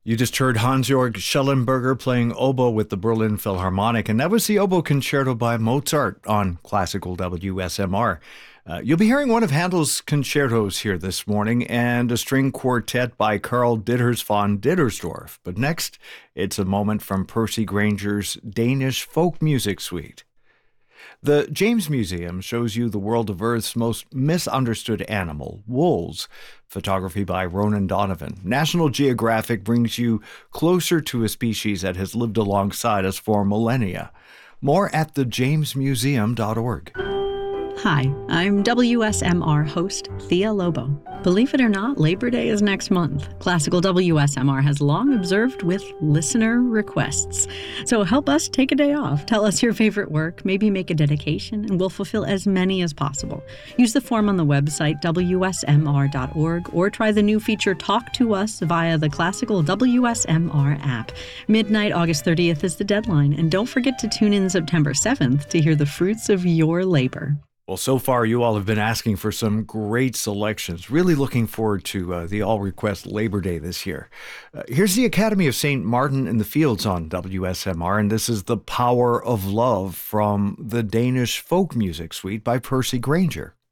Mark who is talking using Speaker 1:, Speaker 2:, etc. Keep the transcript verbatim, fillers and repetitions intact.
Speaker 1: You just heard Hans-Jörg Schellenberger playing oboe with the Berlin Philharmonic, and that was the Oboe Concerto by Mozart on Classical W S M R. Uh, you'll be hearing one of Handel's concertos here this morning and a string quartet by Karl Ditters von Dittersdorf. But next, it's a moment from Percy Grainger's Danish Folk Music Suite. The James Museum shows you the world of Earth's most misunderstood animal, wolves. Photography by Ronan Donovan. National Geographic brings you closer to a species that has lived alongside us for millennia. More at the james museum dot org.
Speaker 2: Hi, I'm W S M R host Thea Lobo. Believe it or not, Labor Day is next month. Classical W S M R has long observed with listener requests. So help us take a day off. Tell us your favorite work, maybe make a dedication, and we'll fulfill as many as possible. Use the form on the website W S M R dot org or try the new feature Talk to Us via the Classical W S M R app. Midnight August thirtieth is the deadline, and don't forget to tune in September seventh to hear the fruits of your labor.
Speaker 1: Well, so far, you all have been asking for some great selections. Really looking forward to uh, the All Request Labor Day this year. Uh, here's the Academy of Saint Martin in the Fields on W S M R, and this is The Power of Love from the Danish Folk Music Suite by Percy Grainger.